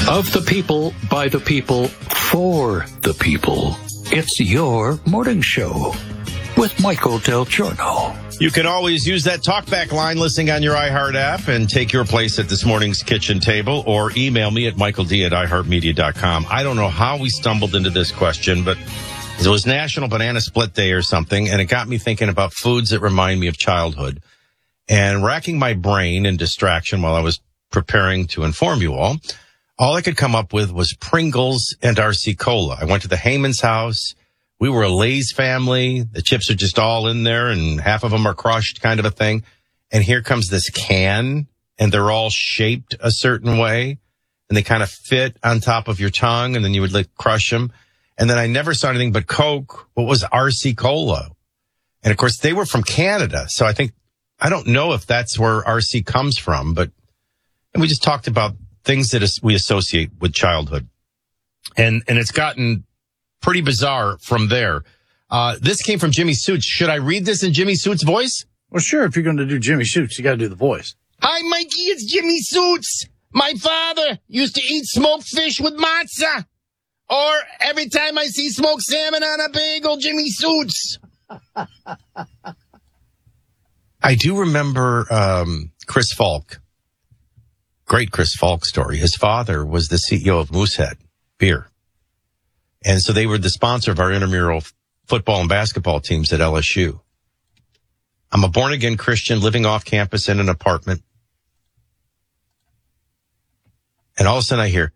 Of the people, by the people, for the people. It's your morning show with Michael Del Giorno. You can always use that talkback line listening on your iHeart app and take your place at this morning's kitchen table, or email me at michaeld@iheartmedia.com. I don't know how we stumbled into this question, but it was National Banana Split Day or something, and it got me thinking about foods that remind me of childhood. And racking my brain in distraction while I was preparing to inform you all I could come up with was Pringles and RC Cola. I went to the Heyman's house. We were a Lay's family. The chips are just all in there and half of them are crushed, kind of a thing. And here comes this can, and they're all shaped a certain way, and they kind of fit on top of your tongue, and then you would crush them. And then I never saw anything but Coke. What was RC Cola? And of course they were from Canada. So I don't know if that's where RC comes from, and we just talked about things that we associate with childhood. And it's gotten pretty bizarre from there. This came from Jimmy Suits. Should I read this in Jimmy Suits' voice? Well, sure. If you're going to do Jimmy Suits, you got to do the voice. Hi, Mikey. It's Jimmy Suits. My father used to eat smoked fish with matzah. Or every time I see smoked salmon on a bagel, Jimmy Suits. I do remember Chris Falk. Great Chris Falk story. His father was the CEO of Moosehead Beer. And so they were the sponsor of our intramural football and basketball teams at LSU. I'm a born-again Christian living off campus in an apartment. And all of a sudden I hear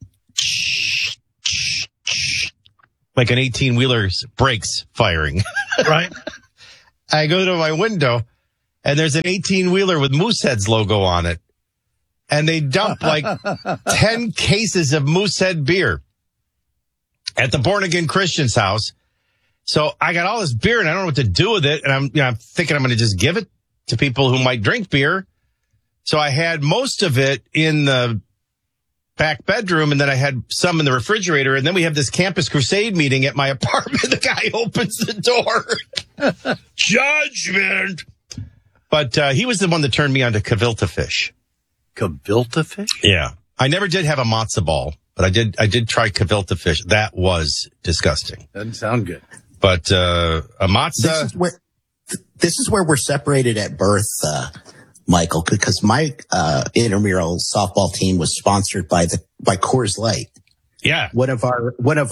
like an 18-wheeler's brakes firing. Right. I go to my window and there's an 18-wheeler with Moosehead's logo on it. And they dump like 10 cases of Moosehead beer at the born-again Christian's house. So I got all this beer and I don't know what to do with it. And I'm thinking I'm going to just give it to people who might drink beer. So I had most of it in the back bedroom, and then I had some in the refrigerator. And then we have this Campus Crusade meeting at my apartment. The guy opens the door. Judgment. But he was the one that turned me on to Cavilta fish. Cavilta fish? Yeah. I never did have a matzo ball, but I did try Cavilta fish. That was disgusting. Doesn't sound good. But a matzo. This is where we're separated at birth, Michael, because my intramural softball team was sponsored by Coors Light. Yeah. One of our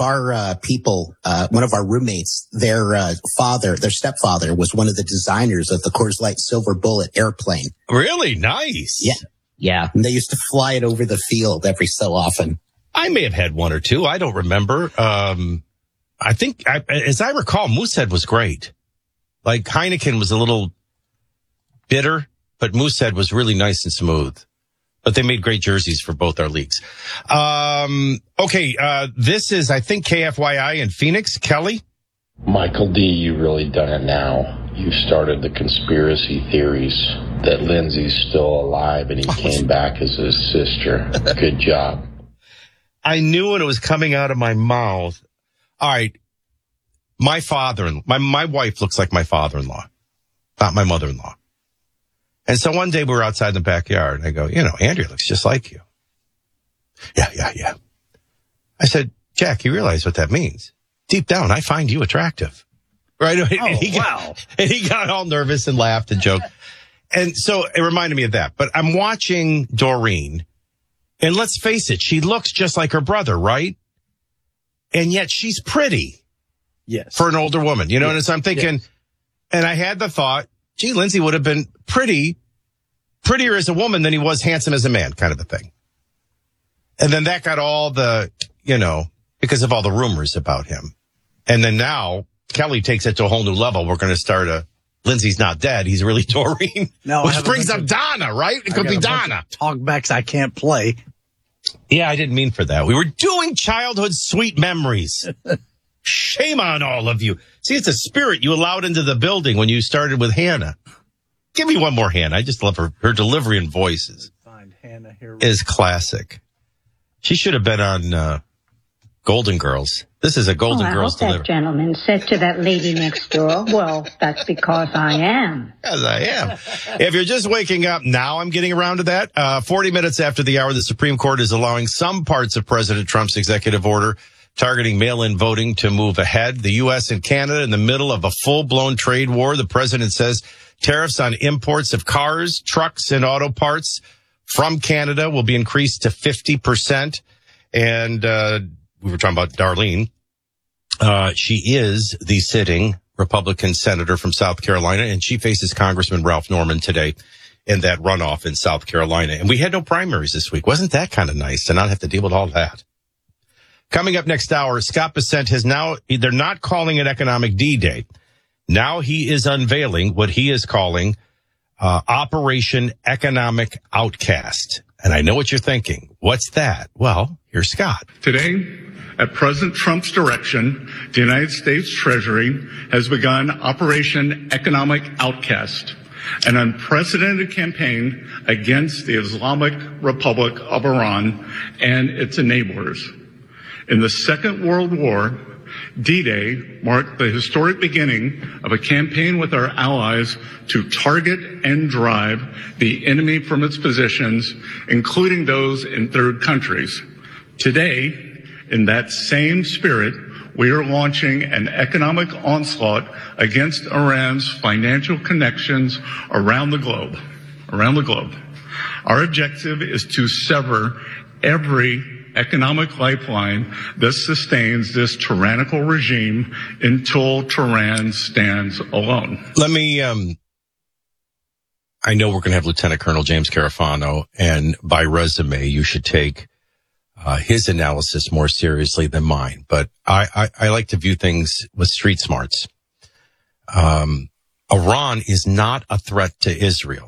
roommates, their stepfather was one of the designers of the Coors Light Silver Bullet airplane. Really? Nice. Yeah. Yeah. And they used to fly it over the field every so often. I may have had one or two. I don't remember. I think, as I recall, Moosehead was great. Like Heineken was a little bitter, but Moosehead was really nice and smooth. But they made great jerseys for both our leagues. This is, I think, KFYI in Phoenix. Kelly? Michael D., you really done it now. You started the conspiracy theories that Lindsay's still alive and he came back as his sister. Good job. I knew when it was coming out of my mouth. All right. My wife looks like my father-in-law, not my mother-in-law. And so one day we were outside in the backyard and I go, Andrea looks just like you. Yeah. I said, Jack, you realize what that means? Deep down, I find you attractive. Right? Wow. And he got all nervous and laughed and joked. And so it reminded me of that. But I'm watching Doreen, and let's face it, she looks just like her brother, right? And yet she's pretty. Yes. For an older woman, and so I'm thinking, and I had the thought, gee, Lindsay would have been prettier as a woman than he was handsome as a man, kind of a thing. And then that got all the, because of all the rumors about him. And then now Kelly takes it to a whole new level. We're going to start Lindsay's not dead. He's really Doreen. No, which brings up Donna, right? It could be Donna. Talkbacks I can't play. Yeah, I didn't mean for that. We were doing childhood sweet memories. Shame on all of you. See, it's a spirit you allowed into the building when you started with Hannah. Give me one more Hannah. I just love her. Her delivery and voices Find Hannah here. Is classic. She should have been on Golden Girls. This is a Golden I Girls hope that delivery. gentleman said to that lady next door, well, that's because I am. As I am. If you're just waking up, now I'm getting around to that. 40 minutes after the hour, the Supreme Court is allowing some parts of President Trump's executive order targeting mail-in voting to move ahead. The U.S. and Canada in the middle of a full-blown trade war. The president says tariffs on imports of cars, trucks, and auto parts from Canada will be increased to 50%. And we were talking about Darlene. She is the sitting Republican senator from South Carolina, and she faces Congressman Ralph Norman today in that runoff in South Carolina. And we had no primaries this week. Wasn't that kind of nice to not have to deal with all that? Coming up next hour, Scott Bessent has now, they're not calling it Economic D-Day. Now he is unveiling what he is calling Operation Economic Outcast. And I know what you're thinking. What's that? Well, here's Scott. Today, at President Trump's direction, the United States Treasury has begun Operation Economic Outcast, an unprecedented campaign against the Islamic Republic of Iran and its enablers. In the Second World War, D-Day marked the historic beginning of a campaign with our allies to target and drive the enemy from its positions, including those in third countries. Today, in that same spirit, we are launching an economic onslaught against Iran's financial connections around the globe. Our objective is to sever every economic lifeline that sustains this tyrannical regime until Tehran stands alone. Let me, I know we're going to have Lieutenant Colonel James Carafano, and by resume, you should take his analysis more seriously than mine. But I like to view things with street smarts. Iran is not a threat to Israel.